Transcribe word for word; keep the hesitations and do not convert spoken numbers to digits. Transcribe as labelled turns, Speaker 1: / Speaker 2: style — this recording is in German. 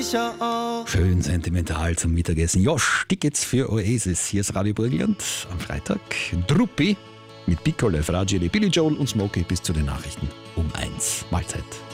Speaker 1: Schön sentimental zum Mittagessen. Josh, Tickets für Oasis. Hier ist Radio Burgenland am Freitag. Druppi mit Piccolo, Fragile, Billy Joel und Smokey bis zu den Nachrichten um eins. Mahlzeit.